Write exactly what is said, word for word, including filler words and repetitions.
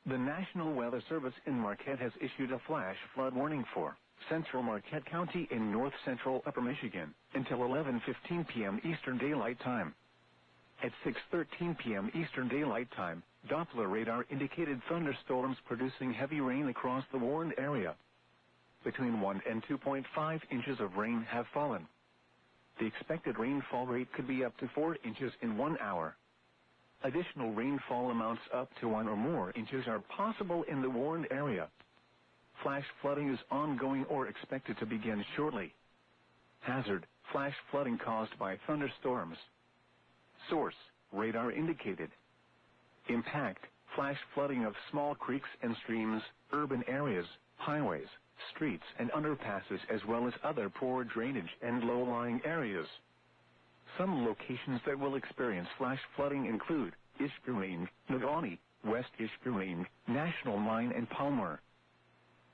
The National Weather Service in Marquette has issued a flash flood warning for central Marquette County in north-central Upper Michigan until eleven fifteen p.m. Eastern Daylight Time. At six thirteen p.m. Eastern Daylight Time, Doppler radar indicated thunderstorms producing heavy rain across the warned area. Between one and two point five inches of rain have fallen. The expected rainfall rate could be up to four inches in one hour. Additional rainfall amounts up to one or more inches are possible in the warned area. Flash flooding is ongoing or expected to begin shortly. Hazard, flash flooding caused by thunderstorms. Source, radar indicated. Impact, flash flooding of small creeks and streams, urban areas, highways, streets and underpasses as well as other poor drainage and low-lying areas. Some locations that will experience flash flooding include Ishpeming, Negaunee, West Ishpeming, National Mine and Palmer.